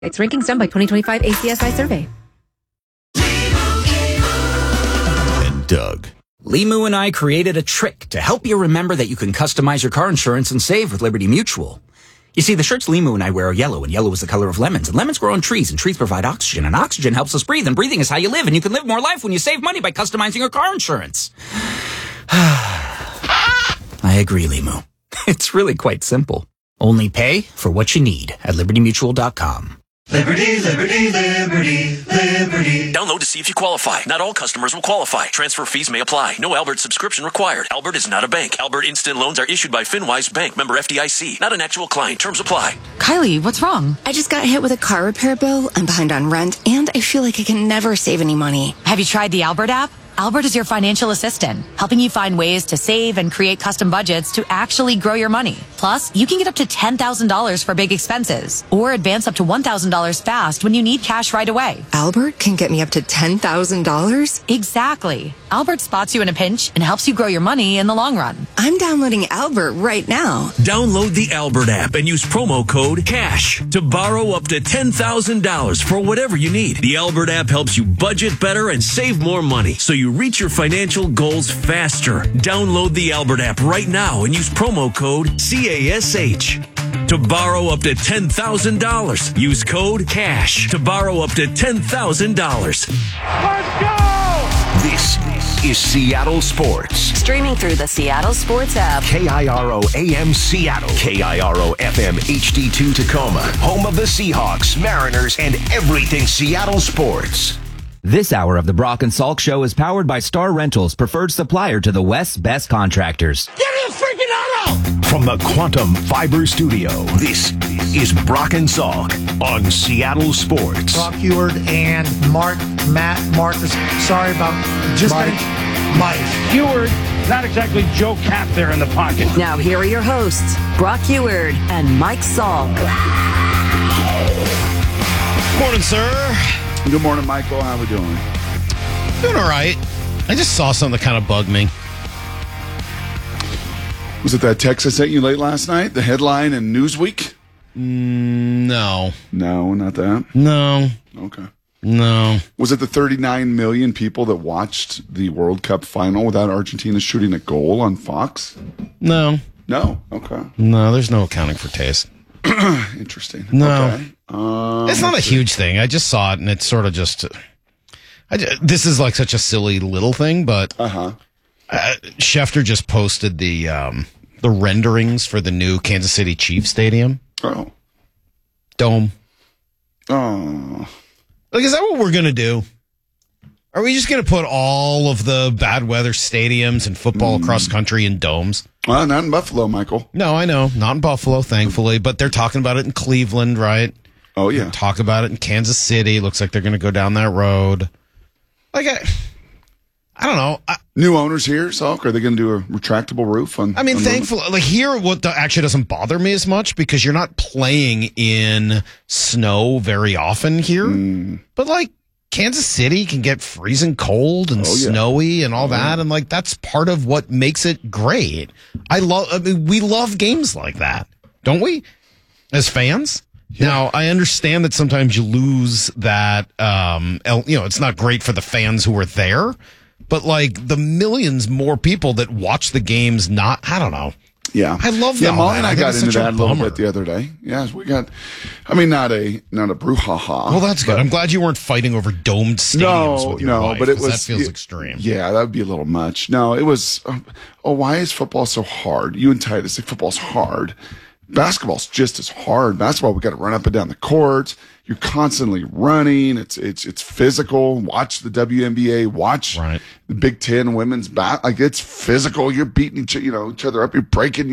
It's rankings done by 2025 ACSI survey. And Doug. Limu and I created a trick to help you remember that you can customize your car insurance and save with Liberty Mutual. You see, the shirts Limu and I wear are yellow, and yellow is the color of lemons, and lemons grow on trees, and trees provide oxygen, and oxygen helps us breathe, and breathing is how you live, and you can live more life when you save money by customizing your car insurance. I agree, Limu. It's really quite simple. Only pay for what you need at libertymutual.com. Liberty, liberty, liberty, liberty. Download to see if you qualify. Not all customers will qualify. Transfer fees may apply. No Albert subscription required. Albert is not a bank. Albert Instant Loans are issued by FinWise Bank, member FDIC. Not an actual client. Terms apply. Kylie, what's wrong? I just got hit with a car repair bill. I'm behind on rent, and I feel like I can never save any money. Have you tried the Albert app? Albert is your financial assistant, helping you find ways to save and create custom budgets to actually grow your money. Plus, you can get up to $10,000 for big expenses or advance up to $1,000 fast when you need cash right away. Albert can get me up to $10,000? Exactly. Albert spots you in a pinch and helps you grow your money in the long run. I'm downloading Albert right now. Download the Albert app and use promo code CASH to borrow up to $10,000 for whatever you need. The Albert app helps you budget better and save more money so you reach your financial goals faster. Download the Albert app right now and use promo code CASH to borrow up to $10,000. Use code CASH to borrow up to $10,000. Let's go! This is Seattle Sports. Streaming through the Seattle Sports app. KIRO AM Seattle. KIRO FM HD2 Tacoma. Home of the Seahawks, Mariners, and everything Seattle sports. This hour of the Brock and Salk Show is powered by Star Rentals, preferred supplier to the West's best contractors. Give me a freaking auto! From the Quantum Fiber Studio, this is Brock and Salk on Seattle Sports. Brock Huard and Marcus. Sorry about just Mike. Huard, not exactly Joe Cap there in the pocket. Now here are your hosts, Brock Huard and Mike Salk. Morning, sir. Good morning, Michael. How we doing? Doing all right. I just saw something that kind of bugged me. Was it that text I sent you late last night? The headline in Newsweek? No. No, not that. No. Okay. No. Was it the 39 million people that watched the World Cup final without Argentina shooting a goal on Fox? No. No. Okay. No, there's no accounting for taste. Interesting. No. Okay. It's not a huge thing. I just saw it, and it's sort of just... this is like such a silly little thing, but Schefter just posted the renderings for the new Kansas City Chiefs stadium. Oh. Dome. Oh. Like, is that what we're going to do? Are we just going to put all of the bad weather stadiums and football across country in domes? Well, not in Buffalo, Michael. No, I know. Not in Buffalo, thankfully, but they're talking about it in Cleveland, right? Oh, yeah. Talk about it in Kansas City. Looks like they're going to go down that road. Like, I don't know. New owners here, Salk. Are they going to do a retractable roof? Thankfully, like here, what actually doesn't bother me as much because you're not playing in snow very often here. But like Kansas City can get freezing cold and snowy and all that, and like that's part of what makes it great. We love games like that, don't we? As fans. Yeah. Now, I understand that sometimes you lose that, it's not great for the fans who were there, but like the millions more people that watch the games I don't know. Yeah. I love that. Yeah, Molly and I got into that a little bit the other day. Yes, we got, not a brouhaha. Well, that's good. I'm glad you weren't fighting over domed stadiums with your wife, but it was, that feels extreme. Yeah, that would be a little much. No, it was, why is football so hard? You and Titus think football's hard. Basketball's just as hard. Basketball, we got to run up and down the court. You're constantly running. It's physical. Watch the WNBA. Watch the Big Ten women's like it's physical. You're beating each other up. You're breaking.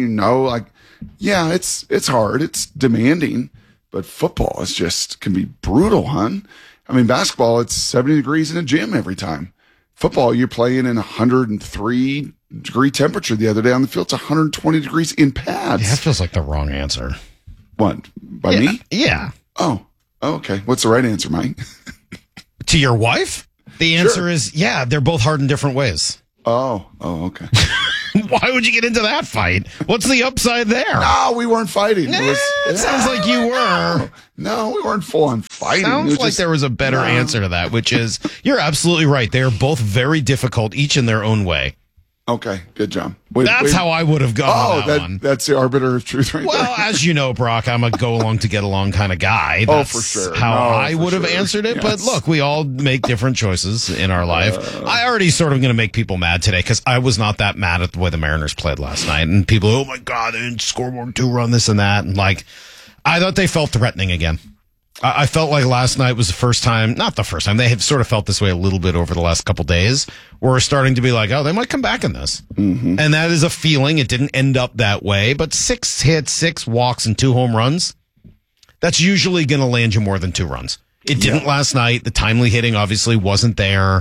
It's hard. It's demanding. But football can be brutal, hon. Basketball, it's 70 degrees in a gym every time. Football, you're playing in 103-degree temperature the other day on the field. It's 120 degrees in pads. Yeah, that feels like the wrong answer. What? By me? Yeah. Oh, okay. What's the right answer, Mike? To your wife? The answer is, they're both hard in different ways. Oh, okay. Why would you get into that fight? What's the upside there? No, we weren't fighting. It sounds like you were. No, we weren't full on fighting. Sounds like there was a better answer to that, which is you're absolutely right. They are both very difficult, each in their own way. Okay, good job. That's how I would have gone on that one. That's the arbiter of truth right there. Well, as you know, Brock, I'm a go along to get along kind of guy. That's for sure. how I would have answered it. Yes. But look, we all make different choices in our life. I already sort of going to make people mad today because I was not that mad at the way the Mariners played last night. And people, oh my God, they didn't score more than 2 runs, this and that. And like, I thought they felt threatening again. I felt like last night was the first time, not the first time, they have sort of felt this way a little bit over the last couple days. We're starting to be like, oh, they might come back in this. Mm-hmm. And that is a feeling. It didn't end up that way, but 6 hits, 6 walks, and 2 home runs, that's usually going to land you more than 2 runs. It didn't last night. The timely hitting obviously wasn't there.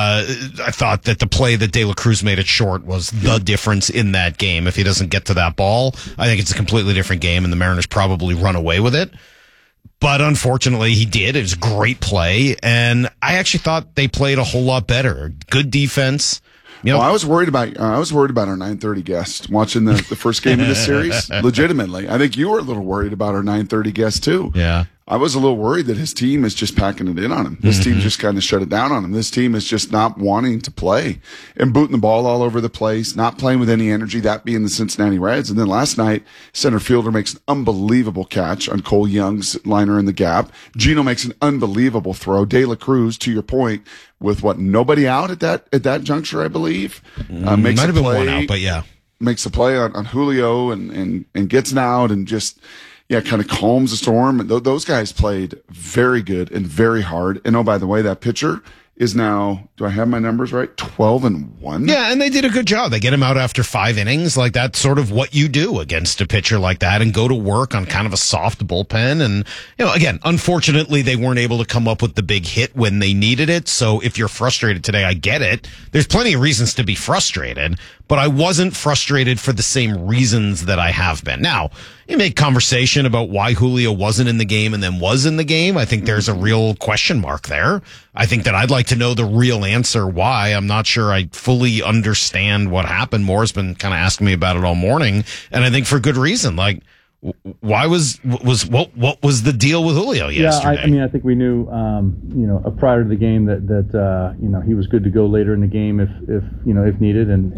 I thought that the play that De La Cruz made it short was the difference in that game. If he doesn't get to that ball, I think it's a completely different game, and the Mariners probably run away with it. But unfortunately, he did. It was a great play, and I actually thought they played a whole lot better. Good defense. You know, I was worried about our 9:30 guest watching the first game of this series. Legitimately, I think you were a little worried about our 9:30 guest too. Yeah, I was a little worried that his team is just packing it in on him. This team just kind of shut it down on him. This team is just not wanting to play and booting the ball all over the place, not playing with any energy, that being the Cincinnati Reds. And then last night, center fielder makes an unbelievable catch on Cole Young's liner in the gap. Gino makes an unbelievable throw. De La Cruz, to your point, with nobody out at that juncture, I believe. Might have been one out, but yeah. Makes a play on Julio and gets an out and just... yeah, kind of calms the storm. Those guys played very good and very hard. And oh, by the way, that pitcher is now, do I have my numbers right? 12-1. Yeah, and they did a good job. They get him out after 5 innings. Like, that's sort of what you do against a pitcher like that, and go to work on kind of a soft bullpen. And, you know, again, unfortunately, they weren't able to come up with the big hit when they needed it. So if you're frustrated today, I get it. There's plenty of reasons to be frustrated, but I wasn't frustrated for the same reasons that I have been. Now, you make conversation about why Julio wasn't in the game and then was in the game. I think there's a real question mark there. I think that I'd like to know the real answer why. I'm not sure I fully understand what happened. Moore's been kind of asking me about it all morning, and I think for good reason. Like, why was what was the deal with Julio yesterday? I think we knew, prior to the game that he was good to go later in the game if needed, and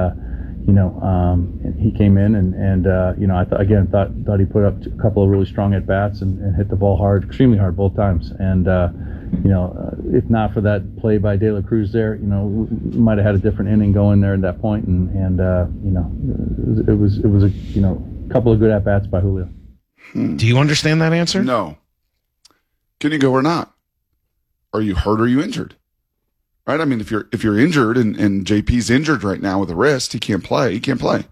he came in and I thought he put up a couple of really strong at bats and hit the ball hard, extremely hard both times. And if not for that play by De La Cruz there, we might have had a different inning going there at that point. And it was a couple of good at bats by Julio. Do you understand that answer? No. Can you go or not? Are you hurt or are you injured? Right? I mean, if you're injured and JP's injured right now with a wrist, he can't play. He can't play.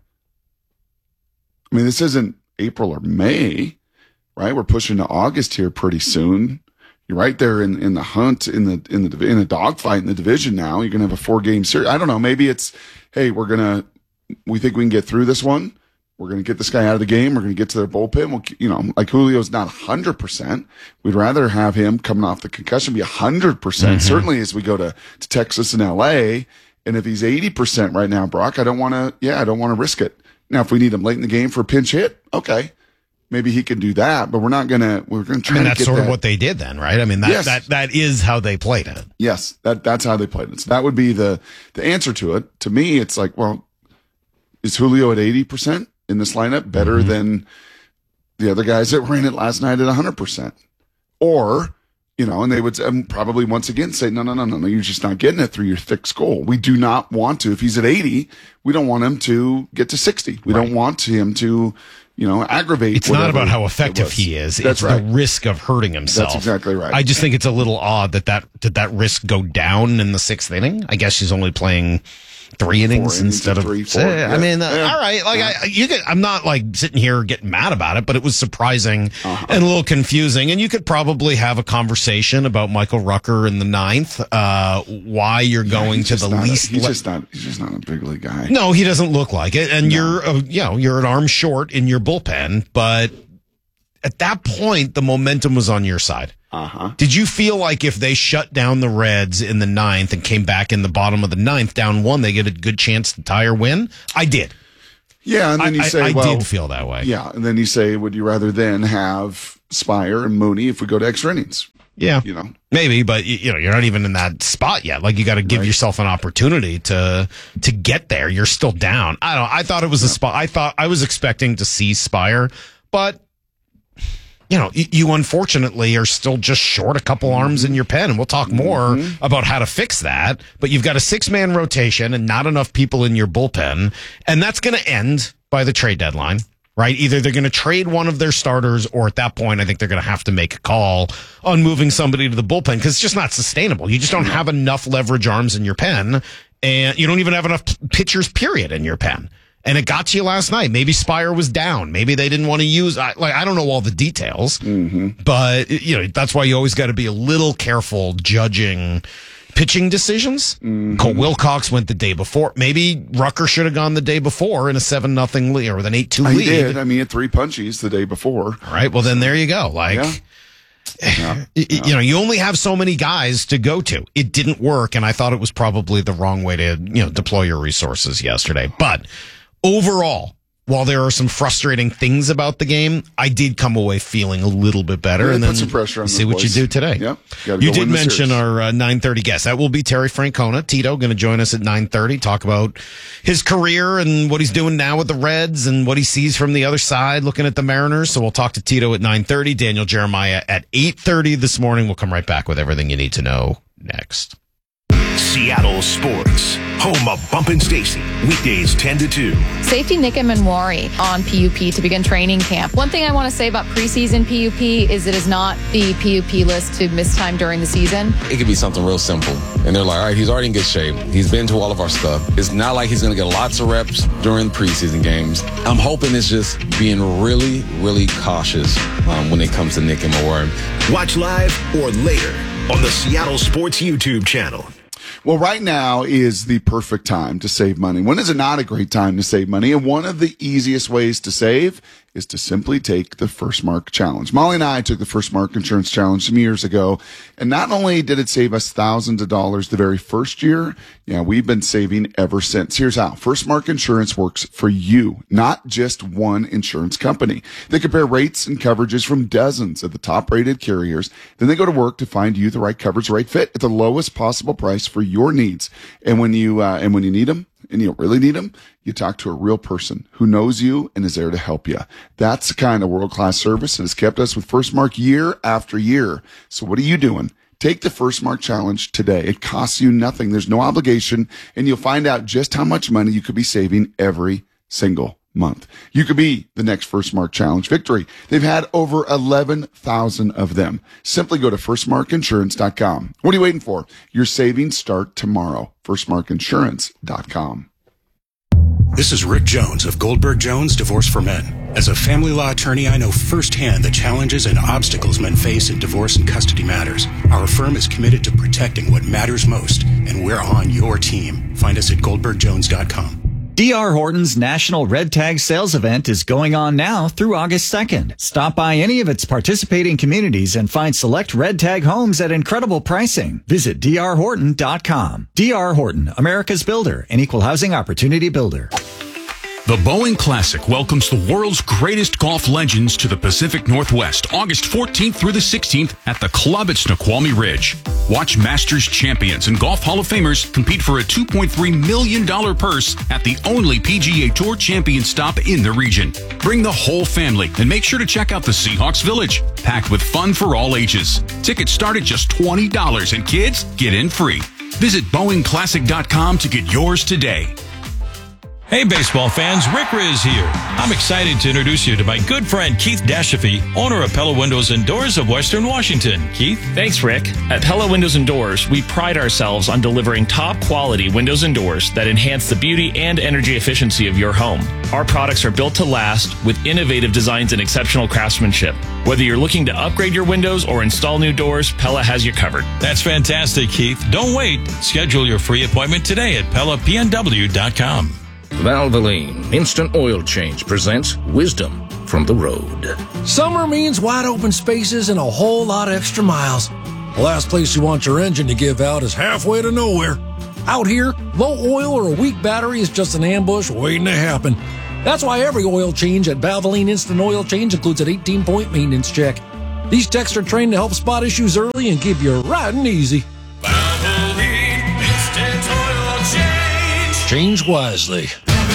I mean, this isn't April or May, right? We're pushing to August here pretty soon. You're right there in the hunt, in the dogfight in the division now. You're gonna have a 4-game series. I don't know. Maybe it's, hey, we think we can get through this one. We're going to get this guy out of the game. We're going to get to their bullpen. Like Julio's not 100%. We'd rather have him coming off the concussion be 100%. Certainly as we go to Texas and LA. And if he's 80% right now, Brock, I don't want to risk it. Now, if we need him late in the game for a pinch hit, okay, maybe he can do that. But we're going to try. And that's sort of what they did then, right? I mean, that is how they played it. Yes, that's how they played it. So that would be the answer to it. To me, it's like, well, is Julio at 80%? In this lineup better than the other guys that were in it last night at 100%. Or, and they would probably once again say, no, you're just not getting it through your thick skull. We do not want to. If he's at 80, we don't want him to get to 60. We don't want him to, aggravate. It's not about how effective he is. That's it's the risk of hurting himself. That's exactly right. I just think it's a little odd did that risk go down in the 6th inning? I guess she's only playing 3 innings instead of 3, 4. I mean, all right. Like I'm not like sitting here getting mad about it, but it was surprising and a little confusing. And you could probably have a conversation about Michael Rucker in the 9th. Why you're going to the least? He's just not a big league guy. No, he doesn't look like it. And you're an arm short in your bullpen, but at that point, the momentum was on your side. Did you feel like if they shut down the Reds in the 9th and came back in the bottom of the 9th, down 1, they get a good chance to tie or win? I did. Yeah, and then you say, I did feel that way. Yeah, and then you say, would you rather then have Spire and Mooney if we go to extra innings? Yeah, maybe, but you're not even in that spot yet. Like, you got to give yourself an opportunity to get there. You're still down. I thought it was a spot. I was expecting to see Spire, but you unfortunately are still just short a couple arms in your pen, and we'll talk more about how to fix that. But you've got a 6-man rotation and not enough people in your bullpen, and that's going to end by the trade deadline, right? Either they're going to trade one of their starters, or at that point, I think they're going to have to make a call on moving somebody to the bullpen, because it's just not sustainable. You just don't have enough leverage arms in your pen, and you don't even have enough pitchers, period, in your pen. And it got to you last night. Maybe Spire was down. Maybe they didn't want to use, I don't know all the details, but that's why you always got to be a little careful judging pitching decisions. Cole Wilcox went the day before. Maybe Rucker should have gone the day before in a 7-0 lead or with an 8-2 lead. He did. I mean, he had 3 punchies the day before. All right. Well, then there you go. You only have so many guys to go to. It didn't work, and I thought it was probably the wrong way to, deploy your resources yesterday. But overall, while there are some frustrating things about the game, I did come away feeling a little bit better. Really and then put some pressure on see what you do today. Yep. You did mention our 9:30 guest. That will be Terry Francona. Tito going to join us at 9:30, talk about his career and what he's doing now with the Reds and what he sees from the other side looking at the Mariners. So we'll talk to Tito at 9:30, Daniel Jeremiah at 8:30 this morning. We'll come right back with everything you need to know next. Seattle Sports, home of Bump and Stacy, weekdays 10 to 2. Safety Nick Manwari on PUP to begin training camp. One thing I want to say about preseason PUP is it is not the PUP list to miss time during the season. It could be something real simple. And they're like, all right, he's already in good shape. He's been to all of our stuff. It's not like he's going to get lots of reps during the preseason games. I'm hoping it's just being really, really cautious when it comes to Nick and Manwari. Watch live or later on the Seattle Sports YouTube channel. Well, right now is the perfect time to save money. When is it not a great time to save money? And one of the easiest ways to save is to simply take the First Mark Challenge. Molly and I took the First Mark Insurance Challenge some years ago, and not only did it save us thousands of dollars the very first year, we've been saving ever since. Here's how. First Mark Insurance works for you, not just one insurance company. They compare rates and coverages from dozens of the top-rated carriers. Then they go to work to find you the right coverage, right fit at the lowest possible price for your needs. And when you need them, and you really need them, you talk to a real person who knows you and is there to help you. That's the kind of world-class service that has kept us with First Mark year after year. So what are you doing? Take the First Mark Challenge today. It costs you nothing. There's no obligation, and you'll find out just how much money you could be saving every single month. You could be the next First Mark Challenge victory. They've had over 11,000 of them. Simply go to firstmarkinsurance.com. What are you waiting for? Your savings start tomorrow. firstmarkinsurance.com. This is Rick Jones of Goldberg Jones Divorce for Men. As a family law attorney, I know firsthand the challenges and obstacles men face in divorce and custody matters. Our firm is committed to protecting what matters most, and we're on your team. Find us at goldbergjones.com. D.R. Horton's National Red Tag Sales Event is going on now through August 2nd. Stop by any of its participating communities and find select Red Tag homes at incredible pricing. Visit drhorton.com. D.R. Horton, America's builder, an equal housing opportunity builder. The Boeing Classic welcomes the world's greatest golf legends to the Pacific Northwest, August 14th through the 16th at the club at Snoqualmie Ridge. Watch Masters champions and Golf Hall of Famers compete for a $2.3 million purse at the only PGA Tour champion stop in the region. Bring the whole family and make sure to check out the Seahawks Village, packed with fun for all ages. Tickets start at just $20 and kids get in free. Visit BoeingClassic.com to get yours today. Hey, baseball fans, Rick Riz here. I'm excited to introduce you to my good friend Keith Dashafee, owner of Pella Windows and Doors of Western Washington. Keith? Thanks, Rick. At Pella Windows and Doors, we pride ourselves on delivering top-quality windows and doors that enhance the beauty and energy efficiency of your home. Our products are built to last with innovative designs and exceptional craftsmanship. Whether you're looking to upgrade your windows or install new doors, Pella has you covered. That's fantastic, Keith. Don't wait. Schedule your free appointment today at PellaPNW.com. Valvoline Instant Oil Change presents Wisdom from the road. Summer means wide open spaces and a whole lot of extra miles. The last place you want your engine to give out is halfway to nowhere. Out here, low oil or a weak battery is just an ambush waiting to happen. That's why every oil change at Valvoline Instant Oil Change includes an 18-point maintenance check. These techs are trained to help spot issues early and keep you riding easy. Valvoline Instant Oil Change. Change wisely.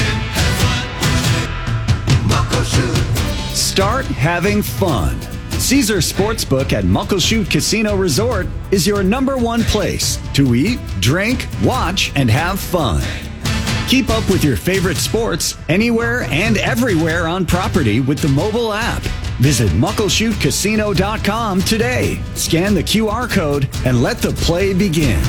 Start having fun. Caesar Sportsbook at Muckleshoot Casino Resort is your #1 place to eat, drink, watch, and have fun. Keep up with your favorite sports anywhere and everywhere on property with the mobile app. Visit MuckleshootCasino.com today. Scan the QR code and let the play begin.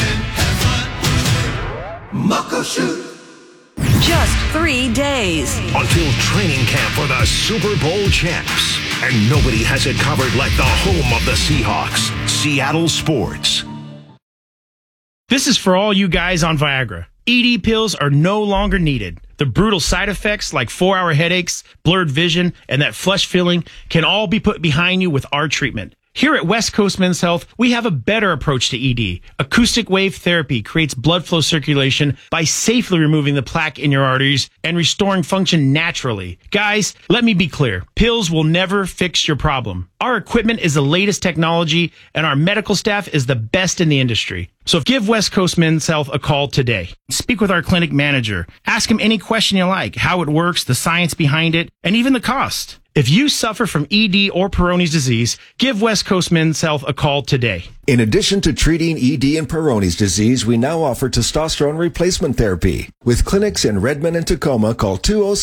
Muckleshoot. Just 3 days until training camp for the Super Bowl champs. And nobody has it covered like the home of the Seahawks, Seattle Sports. This is for all you guys on Viagra. ED pills are no longer needed. The brutal side effects like 4-hour headaches, blurred vision, and that flush feeling can all be put behind you with our treatment. Here at West Coast Men's Health, we have a better approach to ED. Acoustic wave therapy creates blood flow circulation by safely removing the plaque in your arteries and restoring function naturally. Guys, let me be clear. Pills will never fix your problem. Our equipment is the latest technology, and our medical staff is the best in the industry. So give West Coast Men's Health a call today. Speak with our clinic manager. Ask him any question you like, how it works, the science behind it, and even the cost. If you suffer from ED or Peyronie's disease, give West Coast Men's Health a call today. In addition to treating ED and Peyronie's disease, we now offer testosterone replacement therapy. With clinics in Redmond and Tacoma, call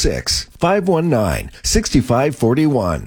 206-519-6541.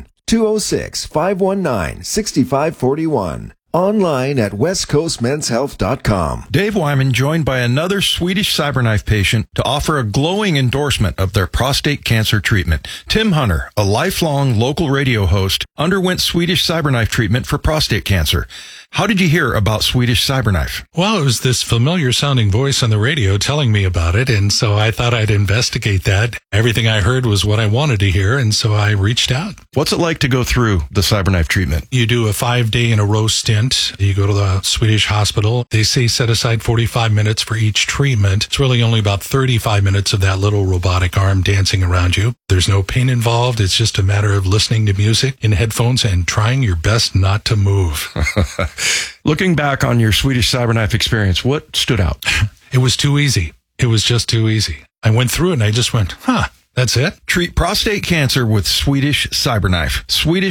206-519-6541. Online at westcoastmenshealth.com. Dave Wyman joined by another Swedish CyberKnife patient to offer a glowing endorsement of their prostate cancer treatment. Tim Hunter, a lifelong local radio host, underwent Swedish CyberKnife treatment for prostate cancer. How did you hear about Swedish CyberKnife? Well, it was this familiar sounding voice on the radio telling me about it, and so I thought I'd investigate that. Everything I heard was what I wanted to hear, and so I reached out. What's it like to go through the CyberKnife treatment? You do a 5-day in a row stint. You go to the Swedish hospital. They say set aside 45 minutes for each treatment. It's really only about 35 minutes of that little robotic arm dancing around you. There's no pain involved. It's just a matter of listening to music in headphones and trying your best not to move. Looking back on your Swedish CyberKnife experience, what stood out? It was too easy. It was just too easy. I went through it and I just went, that's it? Treat prostate cancer with Swedish CyberKnife.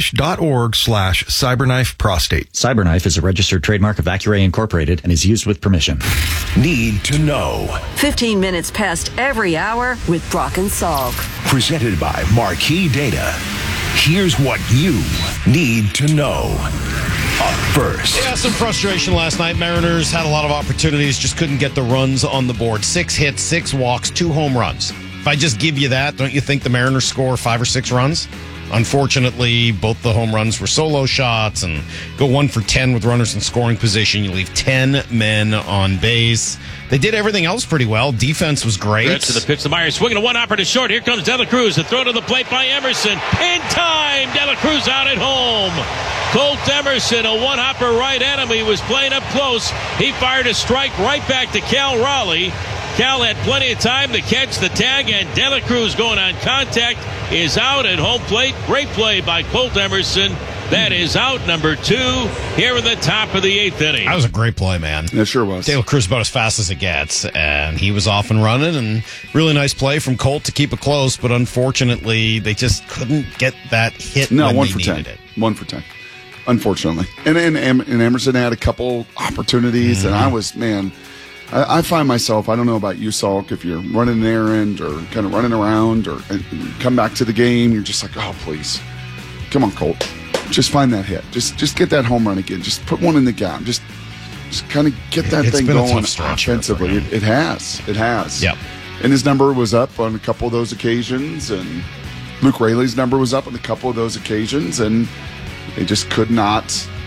Swedish.org/CyberKnifeProstate. CyberKnife is a registered trademark of Accuray Incorporated and is used with permission. Need to know. 15 minutes past every hour with Brock and Salk. Presented by Marquee Data. Here's what you need to know. Up first. Yeah, some frustration last night. Mariners had a lot of opportunities, just couldn't get the runs on the board. 6 hits, 6 walks, 2 home runs. If I just give you that, don't you think the Mariners score 5 or 6 runs? Unfortunately, both the home runs were solo shots and go 1 for 10 with runners in scoring position. You leave 10 men on base. They did everything else pretty well. Defense was great. To the pitch, the Myers swinging a one-hopper to short. Here comes De La Cruz. The throw to the plate by Emerson. In time, De La Cruz out at home. Colt Emerson, a one-hopper right at him. He was playing up close. He fired a strike right back to Cal Raleigh. Cal had plenty of time to catch the tag, and De La Cruz going on contact is out at home plate. Great play by Colt Emerson. That is out number 2 here in the top of the 8th inning. That was a great play, man. It sure was. De La Cruz about as fast as it gets, and he was off and running, and really nice play from Colt to keep it close, but unfortunately, they just couldn't get that hit when 1 they for 10. needed it. 1 for 10. Unfortunately. And Emerson had a couple opportunities, and I was, I find myself, I don't know about you, Salk, if you're running an errand or kind of running around or come back to the game, you're just like, oh, please. Come on, Colt. Just find that hit. Just get that home run again. Just put one in the gap. Just kind of get that thing going offensively. It has. Yep. And his number was up on a couple of those occasions, and Luke Raley's number was up on a couple of those occasions, and they just could not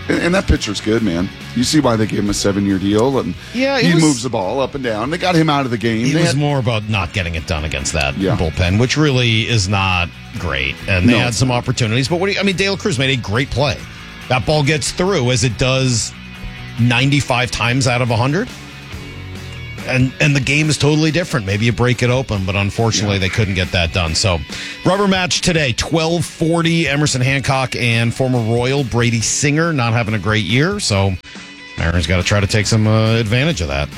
And that pitcher's good, man. You see why they gave him a 7-year deal, and he moves the ball up and down. They got him out of the game. It was more about not getting it done against that bullpen, which really is not great. And they had some opportunities. But De La Cruz made a great play. That ball gets through as it does 95 times out of 100. And the game is totally different. Maybe you break it open, but unfortunately they couldn't get that done. So, rubber match today, 12:40, Emerson Hancock and former Royal Brady Singer not having a great year. So, Mariners got to try to take some advantage of that.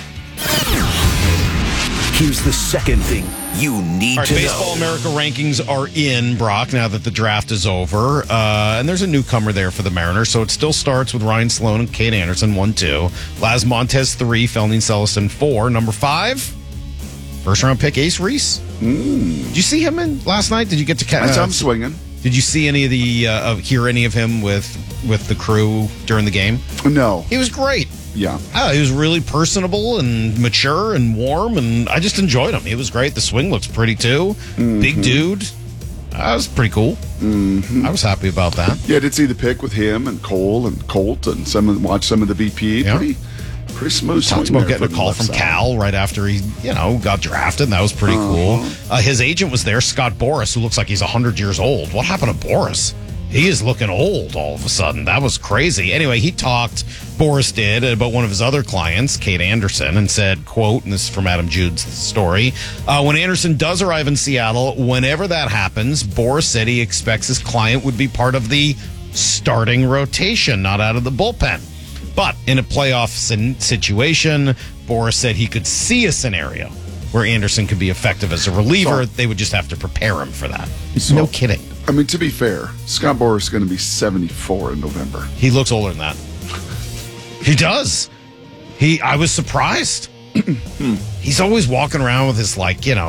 Here's the second thing you need to know. Baseball America rankings are in, Brock, now that the draft is over. And there's a newcomer there for the Mariners. So it still starts with Ryan Sloan and Kate Anderson, 1-2. Laz Montez, 3. Felnine Celestin, 4. Number 5, first-round pick, Ace Reese. Did you see him last night? Did you get to catch I'm swinging. Did you see any of the hear any of him with the crew during the game? No. He was great. Yeah. He was really personable and mature and warm, and I just enjoyed him. He was great. The swing looks pretty, too. Big dude. That was pretty cool. I was happy about that. Yeah, I did see the pick with him and Cole and Colt and watch some of the BP. Yeah. Pretty smooth. Talked about getting a call from Cal right after he, got drafted, and that was pretty cool. His agent was there, Scott Boras, who looks like he's 100 years old. What happened to Boras? He is looking old all of a sudden. That was crazy. Anyway, Boris did, about one of his other clients, Kate Anderson, and said, quote, and this is from Adam Jude's story, when Anderson does arrive in Seattle, whenever that happens, Boris said he expects his client would be part of the starting rotation, not out of the bullpen. But in a playoff situation, Boris said he could see a scenario where Anderson could be effective as a reliever. They would just have to prepare him for that. No kidding. I mean, to be fair, Scott Boras is going to be 74 in November. He looks older than that. He does. I was surprised. He's always walking around with his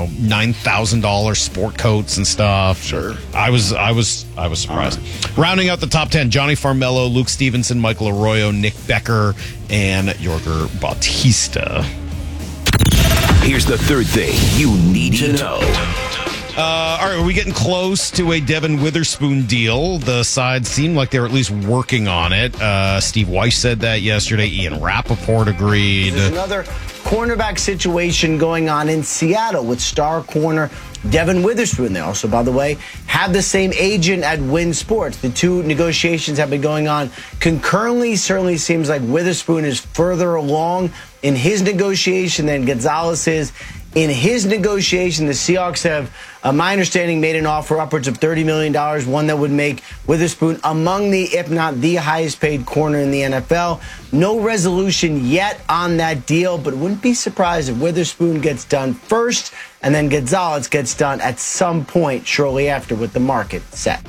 $9,000 sport coats and stuff. Sure. I was surprised. Right. Rounding out the top 10, Johnny Farmelo, Luke Stevenson, Michael Arroyo, Nick Becker, and Yorger Bautista. Here's the third thing you need to know. All right, are we getting close to a Devin Witherspoon deal? The sides seem like they're at least working on it. Steve Weiss said that yesterday. Ian Rappaport agreed. There's another cornerback situation going on in Seattle with star corner Devin Witherspoon. They also, by the way, have the same agent at Wynn Sports. The two negotiations have been going on concurrently. Certainly seems like Witherspoon is further along in his negotiation than Gonzalez is in his negotiation. The Seahawks have, my understanding, made an offer upwards of $30 million, one that would make Witherspoon among the, if not the highest paid corner in the NFL. No resolution yet on that deal, but wouldn't be surprised if Witherspoon gets done first and then Gonzalez gets done at some point shortly after with the market set.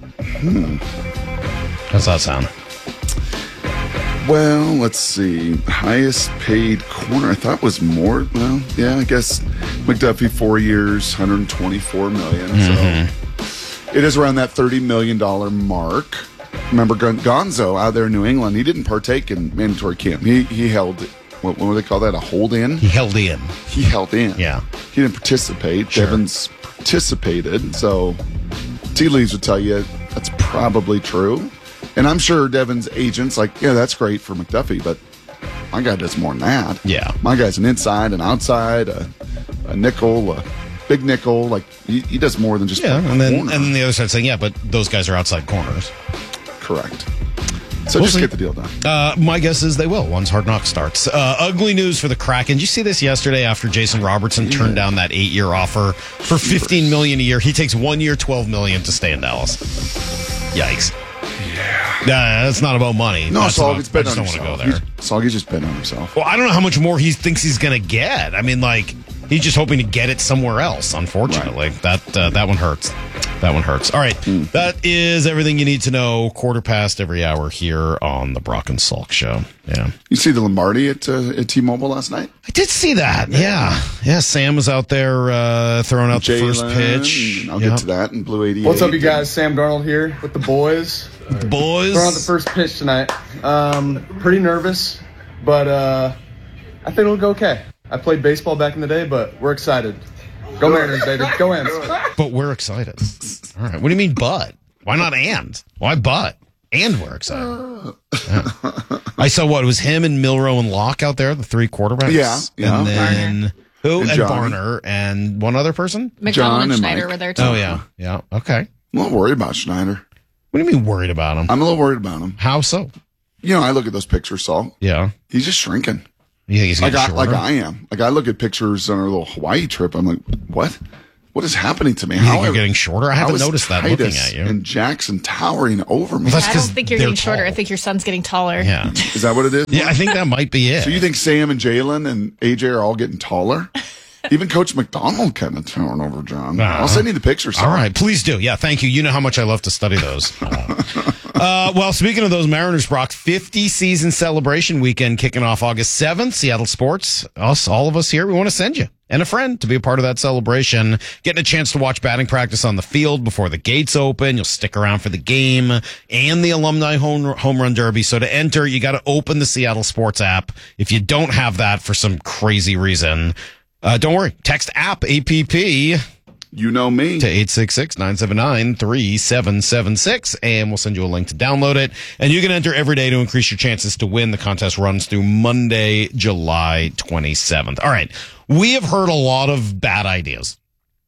How's that sound? Well, let's see. Highest paid corner, I thought was more. Well, yeah, I guess McDuffie, 4 years, $124 million. So it is around that $30 million mark. Remember, Gonzo out there in New England, he didn't partake in mandatory camp. He held, what do they call that, a hold-in? He held in. He held in. Yeah. He didn't participate. Sure. Devin's participated. So tea leaves would tell you that's probably true. And I'm sure Devin's agent's like, yeah, that's great for McDuffie, but my guy does more than that. Yeah. My guy's an inside, an outside, a nickel, a big nickel. Like, he does more than just and then the other side saying, yeah, but those guys are outside corners. Correct. So just get the deal done. My guess is they will once Hard Knocks starts. Ugly news for the Kraken. Did you see this yesterday after Jason Robertson turned down that 8-year offer for $15 million a year? He takes 1 year, $12 million to stay in Dallas. Yikes. Yeah, that's not about money. No, Salgi's betting on himself. I just don't want to go there. Salgi's just betting on himself. Well, I don't know how much more he thinks he's going to get. I mean, he's just hoping to get it somewhere else, unfortunately. Right. That one hurts. That one hurts. All right. That is everything you need to know. 1/4 every hour here on the Brock and Salk Show. Yeah. You see the Lombardi at T-Mobile last night? I did see that. Yeah. Sam was out there throwing out the first pitch. I'll get to that in Blue 88. What's up, you guys? Sam Darnold here with the boys. The boys. Throwing out the first pitch tonight. Pretty nervous, but I think it'll go okay. I played baseball back in the day, but we're excited. Go Mariners, baby. Go Ants. But we're excited. All right. What do you mean, but? Why not and? Why but? And we're excited. Yeah. I saw it was him and Milroe and Locke out there, the 3 quarterbacks. Yeah. And then who? And Johnny. Barner and one other person? McDonald and Schneider were there too. Oh, yeah. Yeah. Okay. I'm a little worried about Schneider. What do you mean worried about him? I'm a little worried about him. How so? I look at those pictures, Saul. Yeah. He's just shrinking. You think he's getting shorter? Like I am. Like I look at pictures on our little Hawaii trip. I'm like, what? What is happening to me? You think you're getting shorter? I haven't noticed that looking Titus at you. and Jackson towering over me. Well, that's I don't think you're they're getting shorter. tall. I think your son's getting taller. Yeah. Is that what it is? Yeah, I think that might be it. So you think Sam and Jalen and AJ are all getting taller? Even Coach McDonald kind of towering over John. I'll send you the pictures. All right, please do. Yeah, thank you. You know how much I love to study those. Well, speaking of those Mariners, Brock, 50 season celebration weekend kicking off August 7th. Seattle Sports, all of us here, we want to send you and a friend to be a part of that celebration. Getting a chance to watch batting practice on the field before the gates open. You'll stick around for the game and the Alumni Home Run Derby. So to enter, you got to open the Seattle Sports app. If you don't have that for some crazy reason, don't worry. Text app, APP. You know me. To 866-979-3776, and we'll send you a link to download it. And you can enter every day to increase your chances to win. The contest runs through Monday, July 27th. All right. We have heard a lot of bad ideas.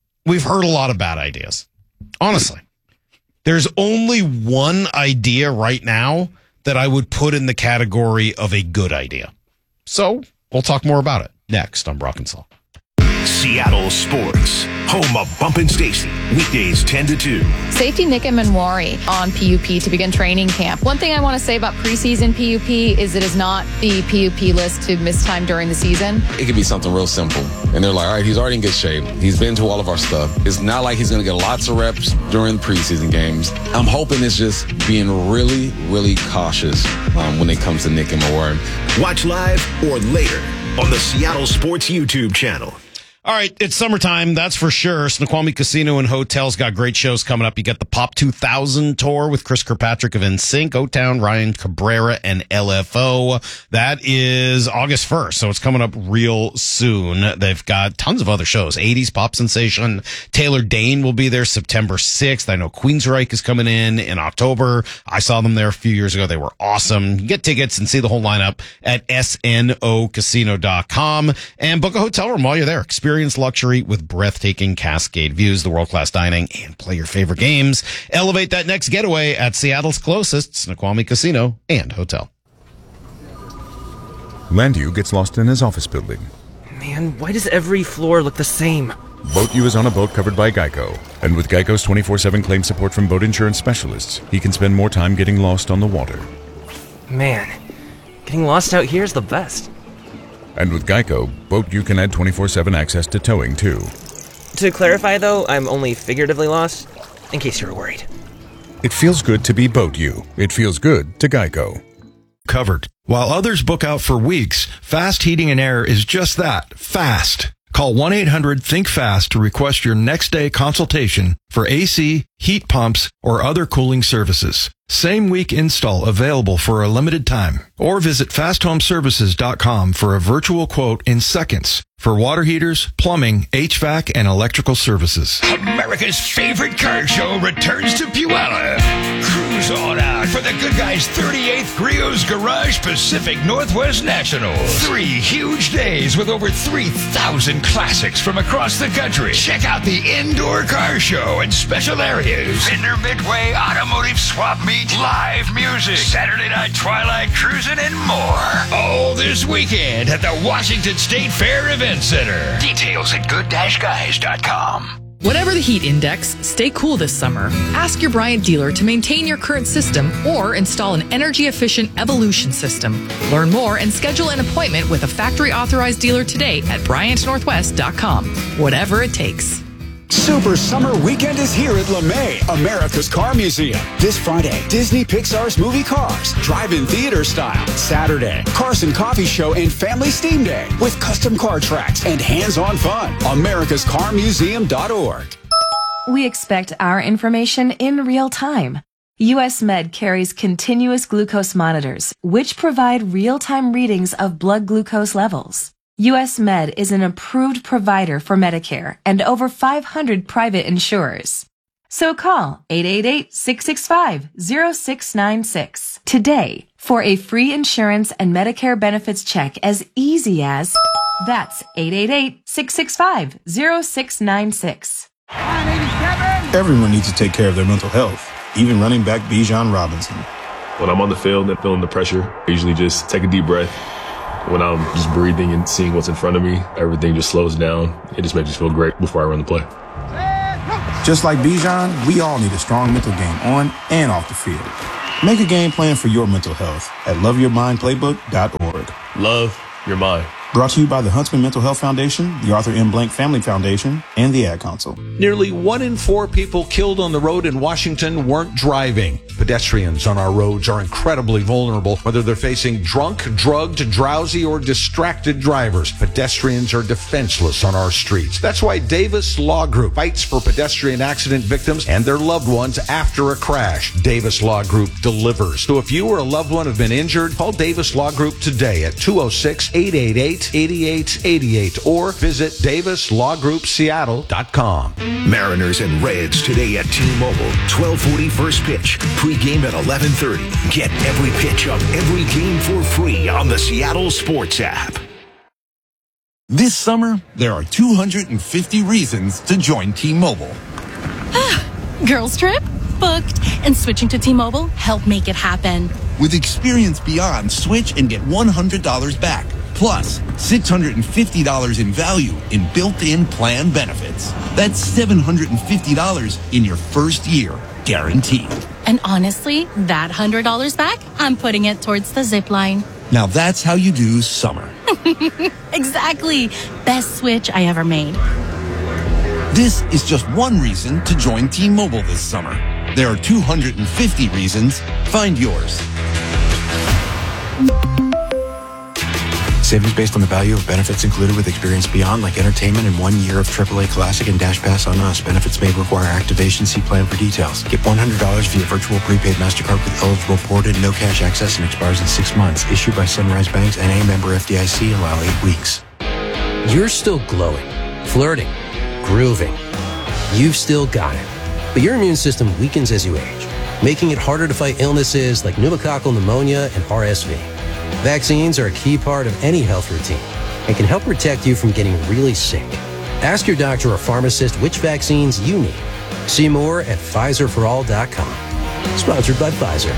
Honestly. There's only one idea right now that I would put in the category of a good idea. So we'll talk more about it next on Brock and Saul. Seattle Sports, home of Bumpin' Stacy, weekdays 10 to 2. Safety Nick Manwari on PUP to begin training camp. One thing I want to say about preseason PUP is it is not the PUP list to miss time during the season. It could be something real simple. And they're like, all right, he's already in good shape. He's been to all of our stuff. It's not like he's going to get lots of reps during the preseason games. I'm hoping it's just being really, really cautious when it comes to Nick Manwari. Watch live or later on the Seattle Sports YouTube channel. All right, it's summertime, that's for sure. Snoqualmie Casino and Hotel's got great shows coming up. You got the Pop 2000 tour with Chris Kirkpatrick of NSYNC, O-Town, Ryan Cabrera, and LFO. That is August 1st, so it's coming up real soon. They've got tons of other shows. 80s pop sensation. Taylor Dane will be there September 6th. I know Queensryche is coming in October. I saw them there a few years ago. They were awesome. You get tickets and see the whole lineup at snocasino.com and book a hotel room while you're there. Experience luxury with breathtaking Cascade views, the world-class dining, and play your favorite games. Elevate that next getaway at Seattle's closest Snoqualmie Casino and Hotel. Landu gets lost in his office building. Man, why does every floor look the same? Boat U is on a boat covered by Geico. And with Geico's 24/7 claim support from boat insurance specialists, he can spend more time getting lost on the water. Man, getting lost out here is the best. And with Geico, Boat U can add 24/7 access to towing, too. To clarify, though, I'm only figuratively lost, in case you were worried. It feels good to be Boat U. It feels good to Geico. Covered. While others book out for weeks, Fast Heating and Air is just that, fast. Call 1-800-THINK-FAST to request your next day consultation for AC, heat pumps, or other cooling services. Same week install available for a limited time. Or visit fasthomeservices.com for a virtual quote in seconds for water heaters, plumbing, HVAC, and electrical services. America's favorite car show returns to Puyallup. Cruise on out for the good guys' 38th Griot's Garage Pacific Northwest National. 3 huge days with over 3,000 classics from across the country. Check out the indoor car show and special areas. Fender Midway Automotive Swap Meet, live music, Saturday night twilight cruising, and more. All this weekend at the Washington State Fair Event Center. Details at good-guys.com. Whatever the heat index, stay cool this summer. Ask your Bryant dealer to maintain your current system or install an energy-efficient Evolution system. Learn more and schedule an appointment with a factory-authorized dealer today at BryantNorthwest.com. Whatever it takes. Super Summer Weekend is here at LeMay, America's Car Museum. This Friday, Disney Pixar's movie Cars, drive-in theater style. Saturday, Carson Coffee Show and Family Steam Day with custom car tracks and hands-on fun. AmericasCarMuseum.org. We expect our information in real time. US Med carries continuous glucose monitors, which provide real-time readings of blood glucose levels. US Med is an approved provider for Medicare and over 500 private insurers. So call 888-665-0696 today for a free insurance and Medicare benefits check as easy as that's 888-665-0696. Everyone needs to take care of their mental health, even running back Bijan Robinson. When I'm on the field and feeling the pressure, I usually just take a deep breath. When I'm just breathing and seeing what's in front of me, everything just slows down. It just makes me feel great before I run the play. Just like Bijan, we all need a strong mental game on and off the field. Make a game plan for your mental health at loveyourmindplaybook.org. Love your mind. Brought to you by the Huntsman Mental Health Foundation, the Arthur M. Blank Family Foundation, and the Ad Council. Nearly 1 in 4 people killed on the road in Washington weren't driving. Pedestrians on our roads are incredibly vulnerable, whether they're facing drunk, drugged, drowsy, or distracted drivers. Pedestrians are defenseless on our streets. That's why Davis Law Group fights for pedestrian accident victims and their loved ones after a crash. Davis Law Group delivers. So if you or a loved one have been injured, call Davis Law Group today at 206-888-8888 or visit DavisLawGroupSeattle.com. Mariners and Reds today at T-Mobile. 12:40 first pitch. Pre-game at 11:30. Get every pitch of every game for free on the Seattle Sports app. This summer, there are 250 reasons to join T-Mobile. Girls trip? Booked. And switching to T-Mobile helped make it happen. With Experience Beyond, switch and get $100 back. Plus, $650 in value in built-in plan benefits. That's $750 in your first year, guaranteed. And honestly, that $100 back, I'm putting it towards the zip line. Now that's how you do summer. Exactly. Best switch I ever made. This is just one reason to join T-Mobile this summer. There are 250 reasons. Find yours. Savings based on the value of benefits included with Experience Beyond, like entertainment and 1 year of AAA Classic and Dash Pass on us. Benefits may require activation. See plan for details. Get $100 via virtual prepaid MasterCard with eligible port and no cash access and expires in 6 months. Issued by Sunrise Banks, N.A. member FDIC. Allow 8 weeks. You're still glowing, flirting, grooving. You've still got it. But your immune system weakens as you age, making it harder to fight illnesses like pneumococcal pneumonia and RSV. Vaccines are a key part of any health routine and can help protect you from getting really sick. Ask your doctor or pharmacist which vaccines you need. See more at PfizerForAll.com. Sponsored by Pfizer.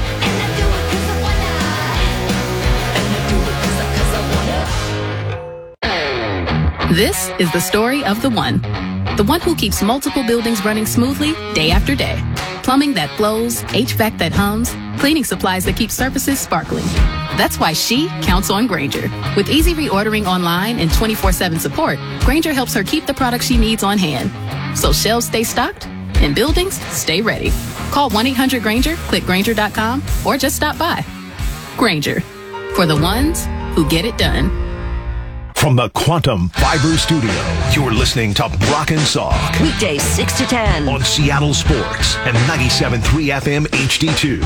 This is the story of the one who keeps multiple buildings running smoothly day after day. Plumbing that flows, HVAC that hums, cleaning supplies that keep surfaces sparkling. That's why she counts on Grainger. With easy reordering online and 24/7 support, Grainger helps her keep the products she needs on hand. So shelves stay stocked and buildings stay ready. Call 1-800-GRAINGER, click Grainger.com, or just stop by. Grainger, for the ones who get it done. From the Quantum Fiber Studio, you're listening to Brock and Salk. Weekdays 6 to 10. On Seattle Sports and 97.3 FM HD2.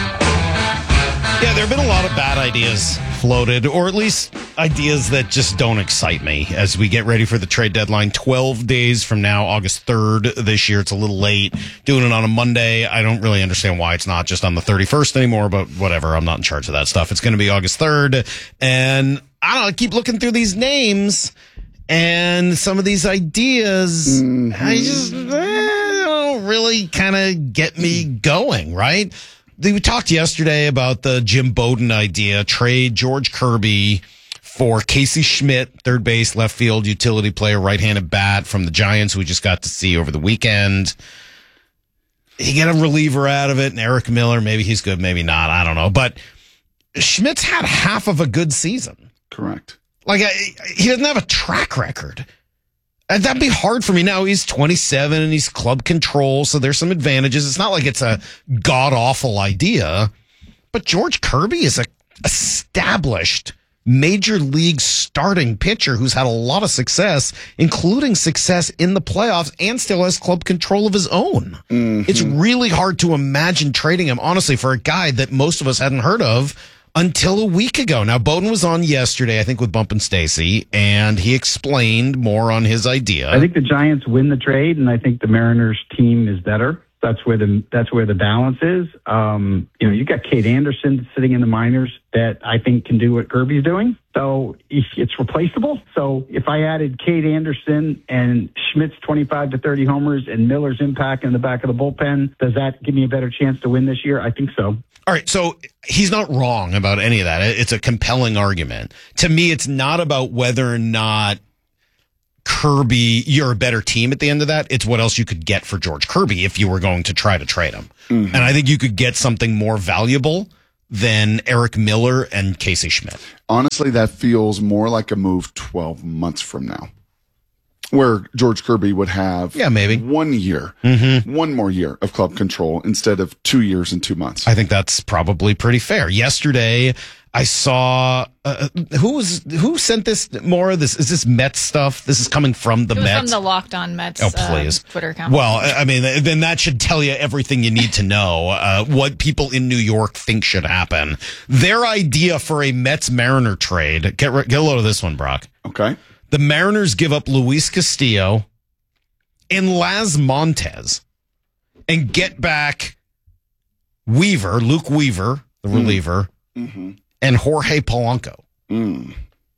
Yeah, there have been a lot of bad ideas floated, or at least ideas that just don't excite me as we get ready for the trade deadline 12 days from now, August 3rd this year. It's a little late doing it on a Monday. I don't really understand why it's not just on the 31st anymore, but whatever. I'm not in charge of that stuff. It's going to be August 3rd. And I don't know, I keep looking through these names and some of these ideas. I just don't really kind of get me going, right? We talked yesterday about the Jim Bowden idea, trade George Kirby for Casey Schmidt, third base, left field, utility player, right-handed bat from the Giants, who we just got to see over the weekend. You get a reliever out of it, and Eric Miller, maybe he's good, maybe not, I don't know. But Schmidt's had half of a good season. Correct. Like, he doesn't have a track record. And that'd be hard for me. Now he's 27 and he's club control, so there's some advantages. It's not like it's a god-awful idea. But George Kirby is a established major league starting pitcher who's had a lot of success, including success in the playoffs, and still has club control of his own. It's really hard to imagine trading him, honestly, for a guy that most of us hadn't heard of until a week ago. Now, Bowden was on yesterday, I think, with Bump and Stacy, and he explained more on his idea. I think the Giants win the trade, and I think the Mariners team is better. That's where the balance is. You got Kate Anderson sitting in the minors that I think can do what Kirby's doing. So it's replaceable. So if I added Kate Anderson and Schmidt's 25 to 30 homers and Miller's impact in the back of the bullpen, does that give me a better chance to win this year? I think so. All right, so he's not wrong about any of that. It's a compelling argument. To me, it's not about whether or not Kirby, you're a better team at the end of that. It's what else you could get for George Kirby if you were going to try to trade him. Mm-hmm. And I think you could get something more valuable than Eric Miller and Casey Schmidt. Honestly, that feels more like a move 12 months from now, where George Kirby would have maybe 1 year, one more year of club control instead of 2 years and 2 months. I think that's probably pretty fair. Yesterday, I saw who sent this more of this. Is this Mets stuff? This is coming from the Mets. From the Locked On Mets Twitter account. Well, I mean, then that should tell you everything you need to know. What people in New York think should happen. Their idea for a Mets-Mariner trade. Get a load of this one, Brock. Okay. The Mariners give up Luis Castillo and Laz Montez and get back Luke Weaver, the reliever, and Jorge Polanco. I'm